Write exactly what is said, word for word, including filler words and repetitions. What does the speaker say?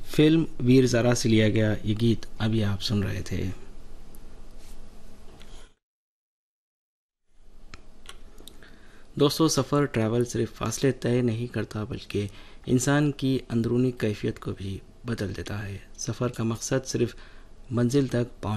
Film Veer Zaara से लिया गया ये गीत अभी आप सुन रहे थे। दोस्तों, सफ़र ट्रैवल सिर्फ फासले तय नहीं करता बल्कि इंसान की अंदरूनी कैफियत को भी बदल देता है। सफ़र का मकसद सिर्फ मंजिल तक पहुंच